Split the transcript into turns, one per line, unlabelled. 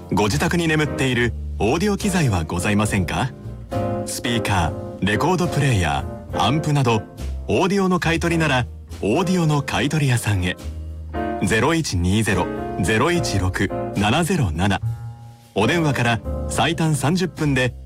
ご自宅に眠っているオーディオ機材はございませんか？スピーカー、レコードプレーヤー、アンプなどオーディオの買い取りならオーディオの買取屋さんへ。0120-016-707。お電話から最短30分で